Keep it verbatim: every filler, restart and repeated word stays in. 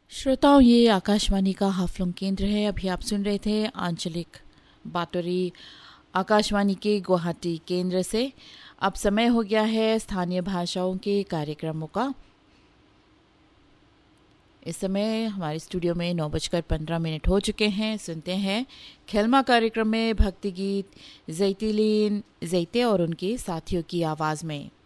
श्रोताओं, ये आकाशवाणी का हाफलंग केंद्र है। अभी आप सुन रहे थे आंचलिक बातोरी आकाशवाणी के गुवाहाटी केंद्र से। अब समय हो गया है स्थानीय भाषाओं के कार्यक्रमों का। इस समय हमारे स्टूडियो में नौ बजकर पंद्रह मिनट हो चुके हैं। सुनते हैं खेलमा कार्यक्रम में भक्ति गीत जैतीलीन जैते और उनके साथियों की आवाज़ में।